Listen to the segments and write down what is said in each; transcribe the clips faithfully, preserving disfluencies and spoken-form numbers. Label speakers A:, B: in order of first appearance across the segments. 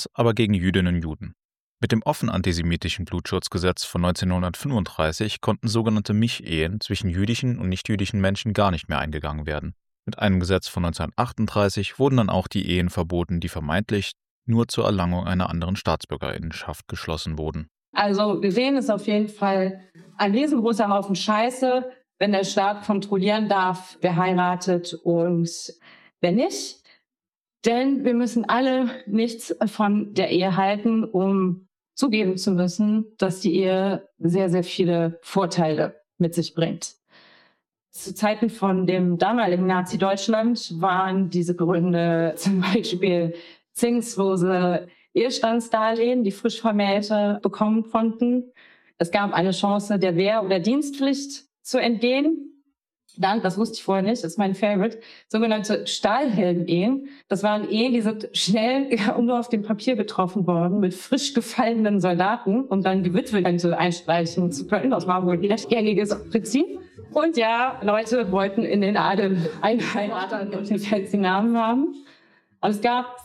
A: besonders aber gegen Jüdinnen und Juden. Mit dem offen antisemitischen Blutschutzgesetz von neunzehnhundertfünfunddreißig konnten sogenannte Mischehen zwischen jüdischen und nichtjüdischen Menschen gar nicht mehr eingegangen werden. Mit einem Gesetz von neunzehnhundertachtunddreißig wurden dann auch die Ehen verboten, die vermeintlich nur zur Erlangung einer anderen Staatsbürgerinnenschaft geschlossen wurden.
B: Also wir sehen es auf jeden Fall ein riesengroßer Haufen Scheiße, wenn der Staat kontrollieren darf, wer heiratet und wer nicht. Denn wir müssen alle nichts von der Ehe halten, um zugeben zu müssen, dass die Ehe sehr, sehr viele Vorteile mit sich bringt. Zu Zeiten von dem damaligen Nazi-Deutschland waren diese Gründe zum Beispiel zinslose Ehestandsdarlehen, die frisch Vermählte bekommen konnten. Es gab eine Chance, der Wehr- oder Dienstpflicht zu entgehen. Dann, das wusste ich vorher nicht, das ist mein Favorite, sogenannte Stahlhelm-Ehen. Das waren Ehen, die sind schnell nur auf dem Papier getroffen worden mit frisch gefallenen Soldaten, um dann Gewitwete einstreichen zu können. Das war wohl ein recht gängiges Prinzip. Und ja, Leute wollten in den Adel einheiraten und den fancy Namen haben. Und es gab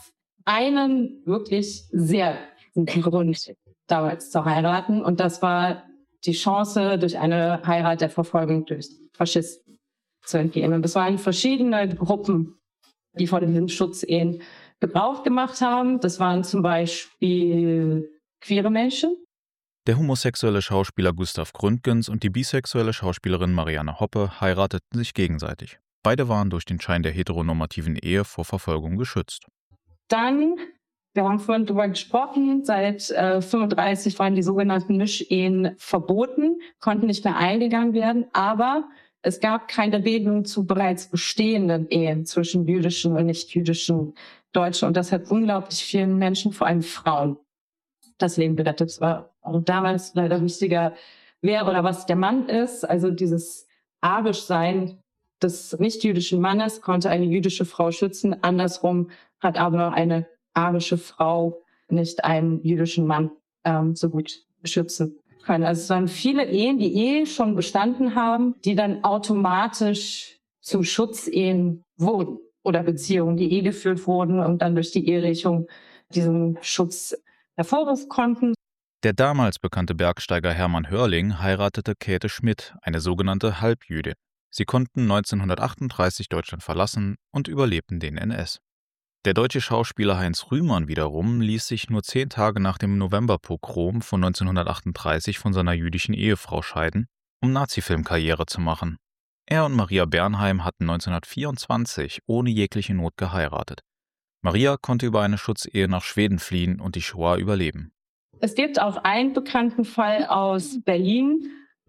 B: einen wirklich sehr guten Grund, damals zu heiraten. Und das war die Chance, durch eine Heirat der Verfolgung durch Faschisten zu entgehen. Und das waren verschiedene Gruppen, die von diesen Schutzehen Gebrauch gemacht haben. Das waren zum Beispiel queere Menschen.
A: Der homosexuelle Schauspieler Gustav Gründgens und die bisexuelle Schauspielerin Marianne Hoppe heirateten sich gegenseitig. Beide waren durch den Schein der heteronormativen Ehe vor Verfolgung geschützt.
B: Dann, wir haben vorhin darüber gesprochen, seit äh, fünfunddreißig waren die sogenannten Mischehen verboten, konnten nicht mehr eingegangen werden, aber es gab keine Regelung zu bereits bestehenden Ehen zwischen jüdischen und nicht-jüdischen Deutschen. Und das hat unglaublich vielen Menschen, vor allem Frauen, das Leben gerettet. Es war auch damals leider wichtiger, wer oder was der Mann ist. Also dieses Arischsein des nicht-jüdischen Mannes konnte eine jüdische Frau schützen. Andersrum hat aber eine arische Frau nicht einen jüdischen Mann ähm, so gut beschützen können. Also es waren viele Ehen, die eh schon bestanden haben, die dann automatisch zu Schutzehen wurden oder Beziehungen, die eh geführt wurden und dann durch die Ehelichung diesen Schutz hervorrufen konnten.
A: Der damals bekannte Bergsteiger Hermann Hörling heiratete Käthe Schmidt, eine sogenannte Halbjüdin. Sie konnten neunzehnhundertachtunddreißig Deutschland verlassen und überlebten den N S. Der deutsche Schauspieler Heinz Rühmann wiederum ließ sich nur zehn Tage nach dem Novemberpogrom von neunzehnhundertachtunddreißig von seiner jüdischen Ehefrau scheiden, um Nazi-Filmkarriere zu machen. Er und Maria Bernheim hatten neunzehnhundertvierundzwanzig ohne jegliche Not geheiratet. Maria konnte über eine Schutzehe nach Schweden fliehen und die Shoah überleben.
B: Es gibt auch einen bekannten Fall aus Berlin,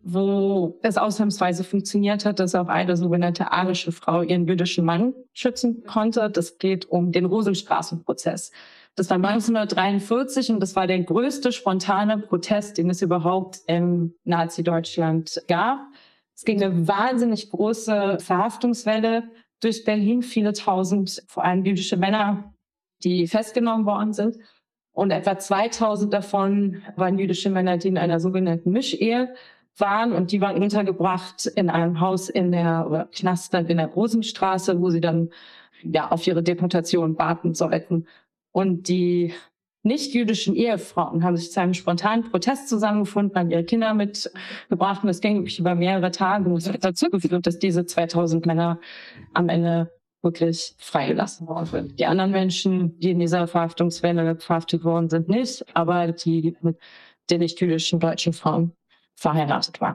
B: wo es ausnahmsweise funktioniert hat, dass auch eine sogenannte arische Frau ihren jüdischen Mann schützen konnte. Das geht um den Rosenstraßenprozess. Das war neunzehnhundertdreiundvierzig und das war der größte spontane Protest, den es überhaupt im Nazi-Deutschland gab. Es ging eine wahnsinnig große Verhaftungswelle durch Berlin, viele tausend, vor allem jüdische Männer, die festgenommen worden sind. Und etwa zweitausend davon waren jüdische Männer, die in einer sogenannten Mischehe waren, und die waren untergebracht in einem Haus in der oder Knast dann in der Rosenstraße, wo sie dann ja auf ihre Deportation warten sollten. Und die nicht-jüdischen Ehefrauen haben sich zu einem spontanen Protest zusammengefunden, haben ihre Kinder mitgebracht und es ging wirklich über mehrere Tage und es hat dazu geführt, dass diese zweitausend Männer am Ende wirklich freigelassen worden sind. Die anderen Menschen, die in dieser Verhaftungswelle verhaftet worden sind, nicht, aber die mit den nicht-jüdischen deutschen Frauen verheiratet waren.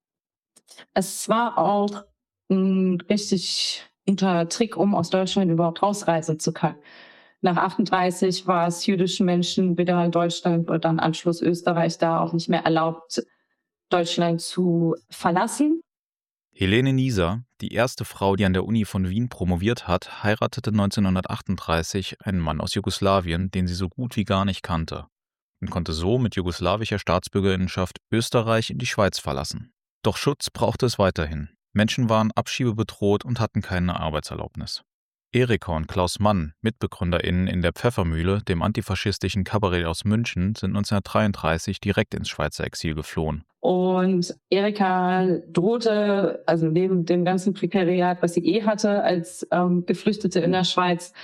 B: Es war auch ein richtig guter Trick, um aus Deutschland überhaupt rausreisen zu können. Nach achtunddreißig war es jüdischen Menschen weder in Deutschland oder dann Anschluss Österreich da auch nicht mehr erlaubt, Deutschland zu verlassen.
A: Helene Nieser, die erste Frau, die an der Uni von Wien promoviert hat, heiratete neunzehnhundertachtunddreißig einen Mann aus Jugoslawien, den sie so gut wie gar nicht kannte, und konnte so mit jugoslawischer Staatsbürgerinnenschaft Österreich in die Schweiz verlassen. Doch Schutz brauchte es weiterhin. Menschen waren abschiebebedroht und hatten keine Arbeitserlaubnis. Erika und Klaus Mann, MitbegründerInnen in der Pfeffermühle, dem antifaschistischen Kabarett aus München, sind neunzehnhundertdreiunddreißig direkt ins Schweizer Exil geflohen.
B: Und Erika drohte, also neben dem ganzen Prekariat, was sie eh hatte als ähm, Geflüchtete in der Schweiz,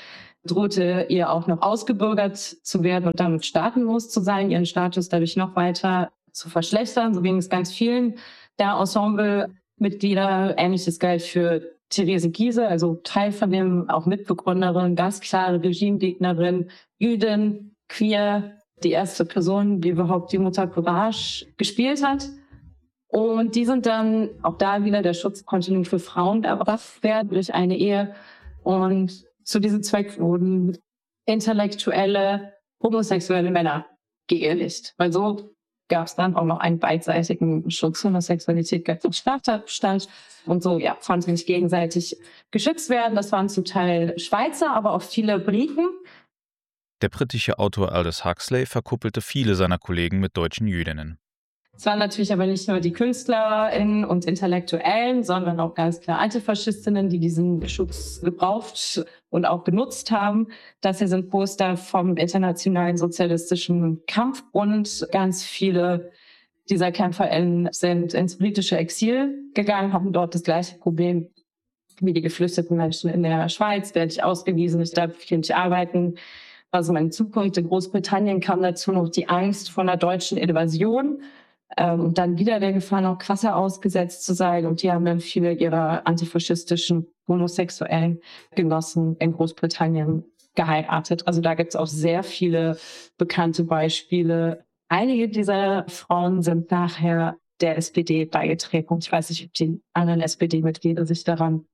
B: drohte ihr auch noch ausgebürgert zu werden und damit staatenlos zu sein, ihren Status dadurch noch weiter zu verschlechtern. So ging es ganz vielen der Ensemble-Mitglieder. Ähnliches galt für Therese Giehse, also Teil von dem, auch Mitbegründerin, ganz klare Regimegegnerin, Jüdin, queer, die erste Person, die überhaupt die Mutter Courage gespielt hat. Und die sind dann, auch da wieder, der Schutz konnte nur für Frauen erbracht werden durch eine Ehe. Und zu diesem Zweck wurden intellektuelle, homosexuelle Männer geehelicht. Weil so gab es dann auch noch einen beidseitigen Schutz. Homosexualität gab es im Straftatbestand. Und so ja, konnten sich gegenseitig geschützt werden. Das waren zum Teil Schweizer, aber auch viele Briten.
A: Der britische Autor Aldous Huxley verkuppelte viele seiner Kollegen mit deutschen Jüdinnen.
B: Es waren natürlich aber nicht nur die KünstlerInnen und Intellektuellen, sondern auch ganz klar Antifaschistinnen, die diesen Schutz gebraucht und auch genutzt haben. Das hier sind Poster vom Internationalen Sozialistischen Kampfbund. Ganz viele dieser KämpferInnen sind ins politische Exil gegangen, haben dort das gleiche Problem wie die geflüchteten Menschen in der Schweiz. Werde ich ausgewiesen, ich darf hier nicht arbeiten. Also meine Zukunft in Großbritannien kam dazu noch die Angst vor einer deutschen Invasion. Und ähm, dann wieder der Gefahr, noch krasser ausgesetzt zu sein. Und die haben dann viele ihrer antifaschistischen homosexuellen Genossen in Großbritannien geheiratet. Also da gibt es auch sehr viele bekannte Beispiele. Einige dieser Frauen sind nachher der S P D beigetreten. Ich weiß nicht, ob die anderen S P D-Mitglieder sich daran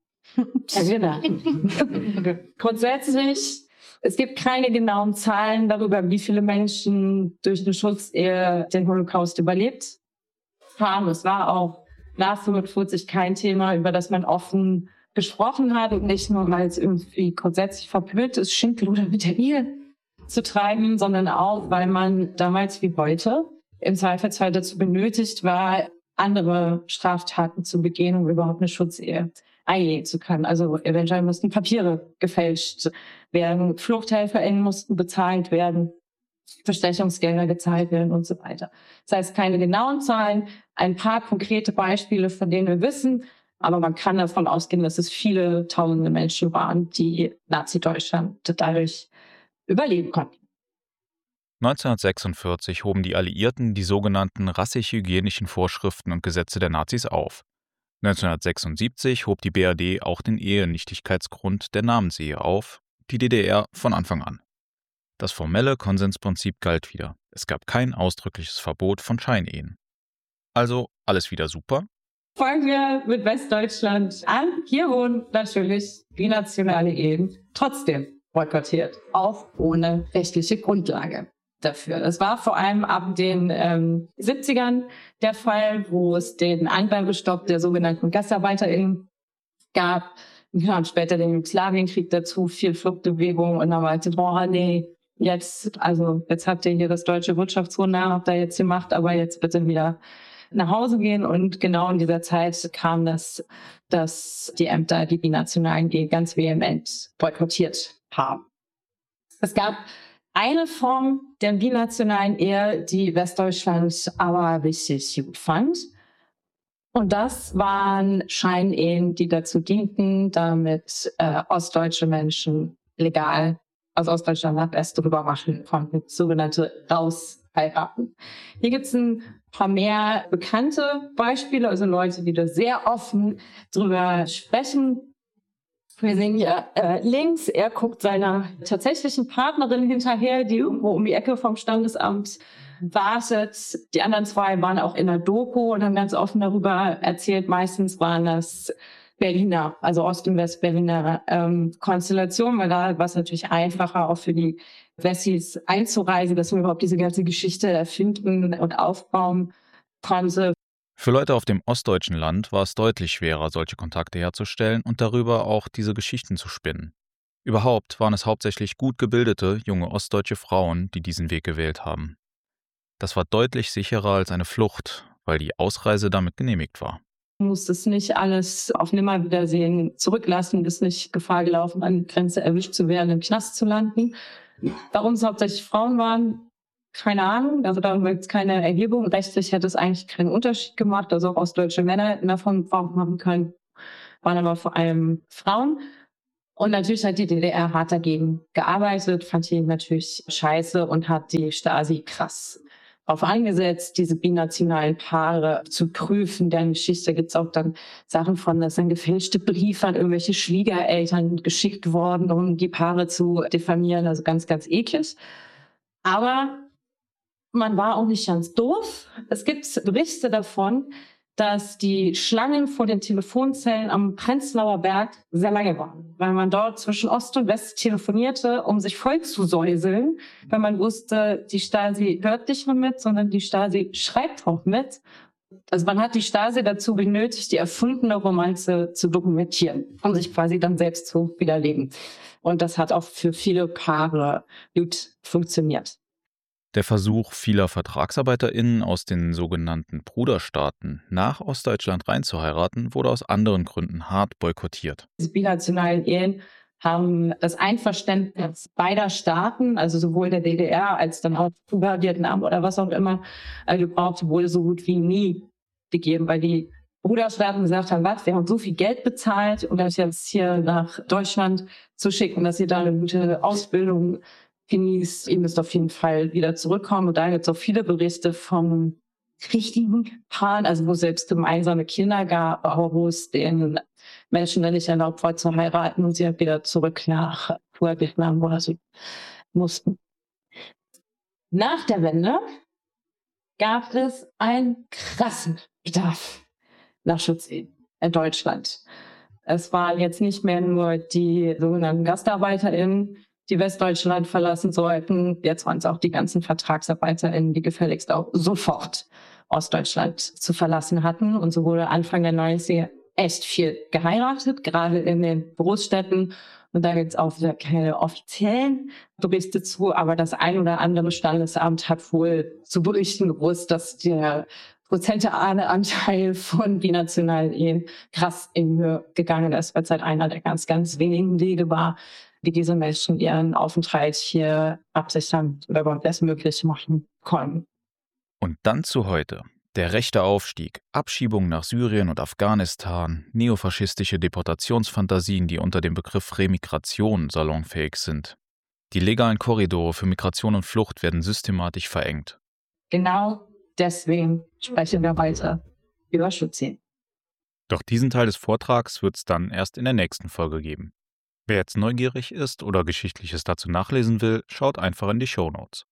B: erinnern. Grundsätzlich, es gibt keine genauen Zahlen darüber, wie viele Menschen durch den Schutzehe den Holocaust überlebt haben. Es war auch nach fünfundvierzig kein Thema, über das man offen gesprochen hat. Und nicht nur, weil es irgendwie grundsätzlich verpönt ist, Schindluder mit der Ehe zu treiben, sondern auch, weil man damals wie heute im Zweifelsfall dazu benötigt war, andere Straftaten zu begehen, um überhaupt eine Schutzehe eingehen zu können. Also eventuell mussten Papiere gefälscht werden, FluchthelferInnen mussten bezahlt werden, Bestechungsgelder gezahlt werden und so weiter. Das heißt, keine genauen Zahlen, ein paar konkrete Beispiele, von denen wir wissen, aber man kann davon ausgehen, dass es viele tausende Menschen waren, die Nazi-Deutschland dadurch überleben konnten.
A: neunzehnhundertsechsundvierzig hoben die Alliierten die sogenannten rassisch-hygienischen Vorschriften und Gesetze der Nazis auf. neunzehnhundertsechsundsiebzig hob die B R D auch den Ehenichtigkeitsgrund der Namensehe auf, die D D R von Anfang an. Das formelle Konsensprinzip galt wieder. Es gab kein ausdrückliches Verbot von Scheinehen. Also alles wieder super?
B: Fangen wir mit Westdeutschland an. Hier wurden natürlich binationale Ehen trotzdem boykottiert, auch ohne rechtliche Grundlage dafür. Das war vor allem ab den ähm, siebzigern der Fall, wo es den Anwerbestopp der sogenannten GastarbeiterInnen gab. Wir haben später den Jugoslawienkrieg dazu, viel Fluchtbewegung und dann meinte, boah, nee, jetzt, also jetzt habt ihr hier das deutsche Wirtschaftswunder, habt ihr jetzt gemacht, aber jetzt bitte wieder nach Hause gehen. Und genau in dieser Zeit kam das, dass die Ämter die binationalen Ehen ganz vehement boykottiert haben. Es gab eine Form der binationalen Ehe, die Westdeutschland aber richtig gut fand. Und das waren Scheinehen, die dazu dienten, damit äh, ostdeutsche Menschen legal aus Ostdeutschland nach West rüber machen konnten, sogenannte Rausheiraten. Hier gibt es ein paar mehr bekannte Beispiele, also Leute, die da sehr offen drüber sprechen. Wir sehen hier äh, links, er guckt seiner tatsächlichen Partnerin hinterher, die irgendwo um die Ecke vom Standesamt wartet. Die anderen zwei waren auch in der Doku und haben ganz offen darüber erzählt. Meistens waren das Berliner, also Ost- und Westberliner ähm, Konstellationen, weil da war es natürlich einfacher, auch für die Wessis einzureisen, dass man überhaupt diese ganze Geschichte erfinden und aufbauen konnte.
A: Für Leute auf dem ostdeutschen Land war es deutlich schwerer, solche Kontakte herzustellen und darüber auch diese Geschichten zu spinnen. Überhaupt waren es hauptsächlich gut gebildete, junge ostdeutsche Frauen, die diesen Weg gewählt haben. Das war deutlich sicherer als eine Flucht, weil die Ausreise damit genehmigt war.
B: Du musstest nicht alles auf Nimmerwiedersehen zurücklassen, bist nicht Gefahr gelaufen, an der Grenze erwischt zu werden, im Knast zu landen. Warum es hauptsächlich Frauen waren, keine Ahnung. Also darüber gibt es keine Erhebung. Rechtlich hätte es eigentlich keinen Unterschied gemacht. Also auch ostdeutsche Männer hätten davon Gebrauch machen können, waren aber vor allem Frauen. Und natürlich hat die D D R hart dagegen gearbeitet, fand die natürlich scheiße und hat die Stasi krass darauf angesetzt, diese binationalen Paare zu prüfen. Deren Geschichte gibt es auch dann Sachen von, dass dann gefälschte Briefe an irgendwelche Schwiegereltern geschickt worden, um die Paare zu diffamieren. Also ganz, ganz eklig. Aber man war auch nicht ganz doof. Es gibt Berichte davon, dass die Schlangen vor den Telefonzellen am Prenzlauer Berg sehr lange waren, weil man dort zwischen Ost und West telefonierte, um sich voll zu säuseln, weil man wusste, die Stasi hört nicht nur mit, sondern die Stasi schreibt auch mit. Also man hat die Stasi dazu benötigt, die erfundene Romanze zu dokumentieren, um sich quasi dann selbst zu widerlegen. Und das hat auch für viele Paare gut funktioniert.
A: Der Versuch vieler VertragsarbeiterInnen aus den sogenannten Bruderstaaten nach Ostdeutschland reinzuheiraten, wurde aus anderen Gründen hart boykottiert.
B: Diese binationalen Ehen haben das Einverständnis beider Staaten, also sowohl der D D R als dann auch über Vietnam oder was auch immer, gebraucht, wurde so gut wie nie gegeben, weil die Bruderstaaten gesagt haben, was, wir haben so viel Geld bezahlt, um das jetzt hier nach Deutschland zu schicken, dass ihr da eine gute Ausbildung genießt. Ihr müsst auf jeden Fall wieder zurückkommen. Und da gibt es auch viele Berichte von richtigen Paaren, also wo es selbst gemeinsame Kinder gab, aber wo es den Menschen dann nicht erlaubt war zu heiraten und sie halt wieder zurück nach Vietnam, wo sie mussten. Nach der Wende gab es einen krassen Bedarf nach Schutzehen in Deutschland. Es waren jetzt nicht mehr nur die sogenannten GastarbeiterInnen, die Westdeutschland verlassen sollten. Jetzt waren es auch die ganzen VertragsarbeiterInnen, die gefälligst auch sofort Ostdeutschland zu verlassen hatten. Und so wurde Anfang der neunziger echt viel geheiratet, gerade in den Großstädten. Und da gibt es auch wieder keine offiziellen Berichte zu, aber das ein oder andere Standesamt hat wohl zu berichten gewusst, dass der prozentuale Anteil von binationalen Ehen krass in Höhe gegangen ist, weil es halt einer der ganz, ganz wenigen Wege war, wie diese Menschen ihren Aufenthalt hier absichern oder überhaupt erst möglich machen konnten.
A: Und dann zu heute. Der rechte Aufstieg, Abschiebungen nach Syrien und Afghanistan, neofaschistische Deportationsfantasien, die unter dem Begriff Remigration salonfähig sind. Die legalen Korridore für Migration und Flucht werden systematisch verengt.
B: Genau deswegen sprechen wir heute über Schutzehen.
A: Doch diesen Teil des Vortrags wird es dann erst in der nächsten Folge geben. Wer jetzt neugierig ist oder Geschichtliches dazu nachlesen will, schaut einfach in die Shownotes.